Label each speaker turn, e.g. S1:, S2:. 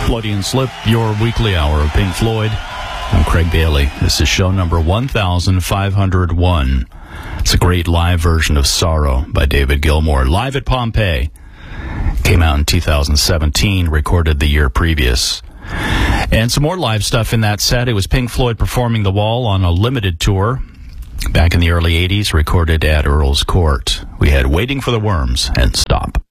S1: Freudian Slip, your weekly hour of Pink Floyd. I'm Craig Bailey. This is show number 1501. It's a great live version of Sorrow by David Gilmour, live at Pompeii. Came out in 2017, recorded the year previous. And some more live stuff in that set. It was Pink Floyd performing The Wall on a limited tour back in the early 80s, recorded at Earl's Court. We had Waiting for the Worms and Stop.